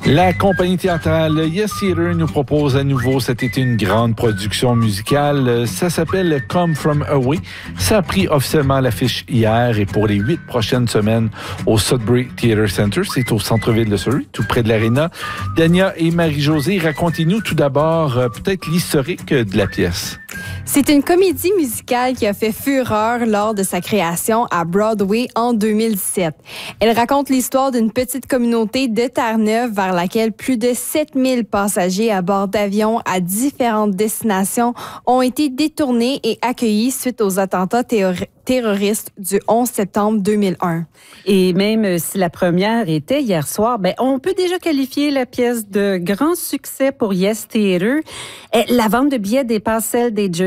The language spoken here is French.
La compagnie théâtrale Yes Theatre nous propose à nouveau cet été une grande production musicale. Ça s'appelle Come From Away. Ça a pris officiellement l'affiche hier et pour les 8 prochaines semaines au Sudbury Theatre Center. C'est au centre-ville de Surrey, tout près de l'Arena. Dania et Marie-Josée, racontez-nous tout d'abord peut-être l'historique de la pièce. C'est une comédie musicale qui a fait fureur lors de sa création à Broadway en 2017. Elle raconte l'histoire d'une petite communauté de Terre-Neuve vers laquelle plus de 7000 passagers à bord d'avions à différentes destinations ont été détournés et accueillis suite aux attentats terroristes du 11 septembre 2001. Et même si la première était hier soir, on peut déjà qualifier la pièce de grand succès pour Yes Theatre. La vente de billets dépasse celle des